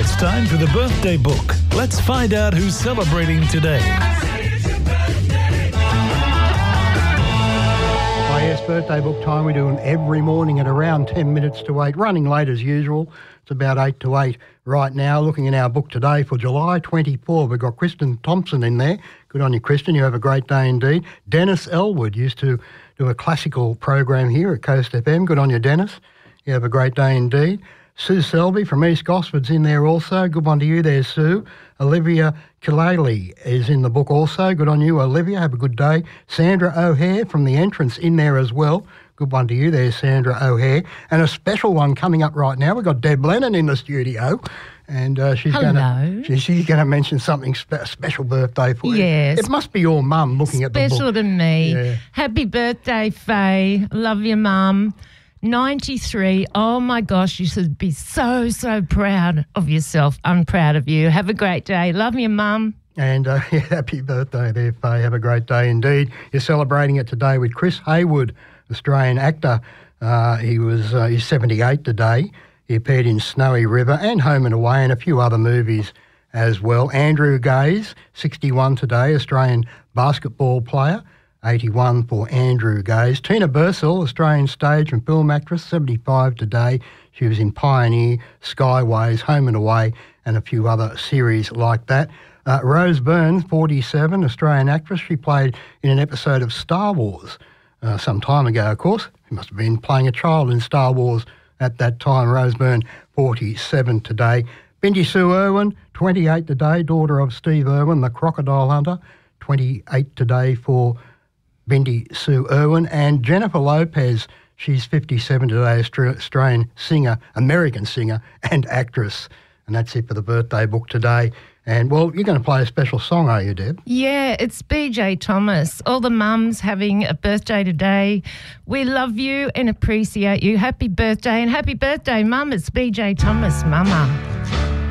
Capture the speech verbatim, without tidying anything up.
it's time for the birthday book. Let's find out who's celebrating today. Oh yes, birthday book time. We do them every morning at around ten minutes to eight, running late as usual. It's about eight to eight right now. Looking in our book today for July twenty-fourth, we've got Kristen Thompson in there. Good on you, Kristen. You have a great day indeed. Dennis Elwood used to do a classical program here at Coast F M. Good on you, Dennis. You have a great day indeed. Sue Selby from East Gosford's in there also. Good one to you there, Sue. Olivia Killaley is in the book also. Good on you, Olivia. Have a good day. Sandra O'Hare from The Entrance in there as well. Good one to you there, Sandra O'Hare. And a special one coming up right now. We've got Deb Lennon in the studio. And uh, she's going to she, she's going to mention something spe- special birthday for you. Yes. It must be your mum looking special at the book. Special to me. Yeah. Happy birthday, Faye. Love your mum. ninety-three. Oh, my gosh, you should be so, so proud of yourself. I'm proud of you. Have a great day. Love your mum. And uh, yeah, happy birthday there, Faye. Have a great day indeed. You're celebrating it today with Chris Hayward, Australian actor. Uh, he was uh, he's seventy-eight today. He appeared in Snowy River and Home and Away and a few other movies as well. Andrew Gaze, sixty-one today, Australian basketball player. eighty-one for Andrew Gaze. Tina Bursell, Australian stage and film actress, seventy-five today. She was in Pioneer, Skyways, Home and Away and a few other series like that. Uh, Rose Byrne, forty-seven, Australian actress. She played in an episode of Star Wars uh, some time ago, of course. She must have been playing a child in Star Wars at that time. Rose Byrne, forty-seven today. Bindi Sue Irwin, twenty-eight today, daughter of Steve Irwin, the crocodile hunter. twenty-eight today for Bindi Sue Irwin. And Jennifer Lopez, she's fifty-seven today, Australian singer, American singer and actress. And that's it for the birthday book today. And, well, you're going to play a special song, are you, Deb? Yeah, it's B J Thomas. All the mums having a birthday today. We love you and appreciate you. Happy birthday and happy birthday, Mum. It's B J Thomas, Mama.